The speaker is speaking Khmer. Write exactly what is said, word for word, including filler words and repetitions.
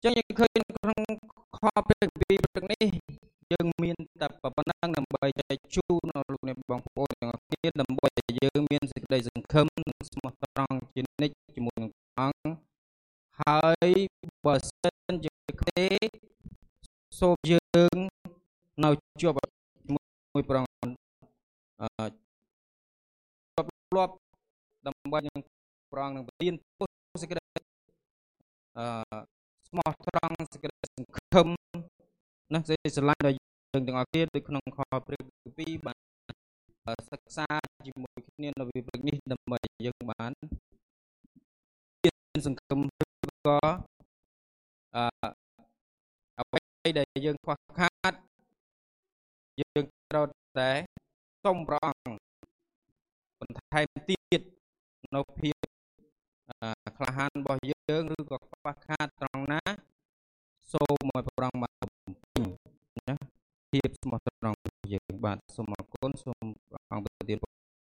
ចឹងយើងឃើញក្នុងខព្រះគម្ពីរព្រឹកនេះយើងមានតែប៉ុណ្ណឹងដើម្បីចែកជូនដល់លោកអ្នកបងប្អូនទាំងអស់គ្នាដើម្បីឲ្យយើងមានសេចក្តីសង្ឃឹមស្មោះត្រង់ជានិច្ចជាមួយនឹងព្រះអង្គហើយបើសិនជាទេសូមយើងនៅជាប់ជាមួយព្រះអង្គអឺជាប់លាប់ដើម្បីនឹងព្រះអង្គនឹងប្រទានពុទ្ធសេចក្តីអឺស្មោះត្រង់សេចក្តីសង្ឃឹមណាសេចក្តីស្រឡាញ់ដល់យើងទាំងអស់គ្នាដូចក្នុងខព្រះគម្ពីរបានសិក្សាជាមួយគ្នានៅវិព្រឹកនេះដើម្បីយើងបានមានសង្ឃឹមក៏អឺអ្វីដែលយើងខ្វះខាតយើងត្រូវតែសូមព្រះអង្គបន្ថែមទៀតនៅភាពក្លាហានរបស់យើងឬក៏ខ្វះខាតត្រង់ណាសូមឲ្យព្រះអង្គបានបំពេញណាភាពស្មោះត្រង់របស់យើងបាទសូមអរគុណសូមព្រះអង្គ